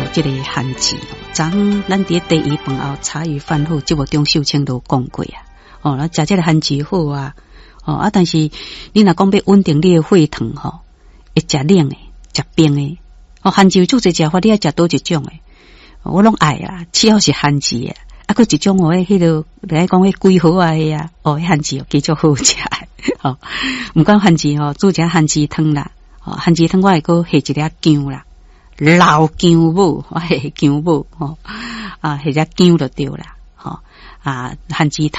这个番薯哦，咱伫第一饭后茶余饭后节目中秀清都讲过啊。哦，那食这个番薯好啊。哦啊，但是你若讲要稳定你的血糖吼，会食冷的，食冰的。哦，番薯做侪食法，你爱食倒一种的？我拢爱啊，只要是番薯的。啊，佮一种哦，迄个来讲迄龟壳啊迄啊，哦，番薯继续好食。哦，毋管番薯吼，做只番薯汤啦。哦，番薯汤我会搁下一粒姜啦，老姜母，我下姜母吼，啊，下只姜就对啦，吼啊，番薯汤。